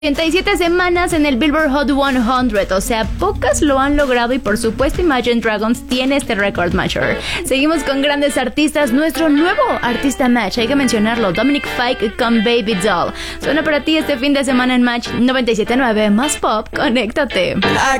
37 semanas en el Billboard Hot 100, o sea, pocas lo han logrado y por supuesto Imagine Dragons tiene este récord mayor. Seguimos con grandes artistas, nuestro nuevo artista Match, hay que mencionarlo, Dominic Fike con Baby Doll. Suena para ti este fin de semana en Match 97.9, más pop, conéctate. I